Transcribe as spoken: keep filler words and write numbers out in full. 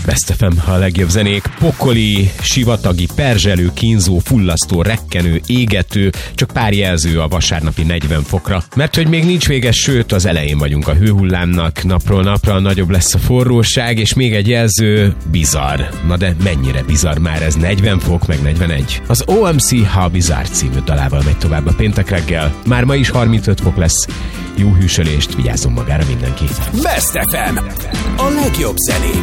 Best ef em, a legjobb zenék. Pokoli, sivatagi, perzselő, kínzó, fullasztó, rekkenő, égető, csak pár jelző a vasárnapi negyven fokra. Mert hogy még nincs vége, sőt az elején vagyunk a hőhullámnak, napról napra nagyobb lesz a forróság, és még egy jelző, bizarr. Na de mennyire bizarr már ez, negyven fok, meg negyvenegy. Az o em cé How Bizarre című dalával megy tovább a péntek reggel. Már ma is harmincöt fok lesz. Jó hűsölést, vigyázzon magára mindenki. Best ef em, a legjobb zenék.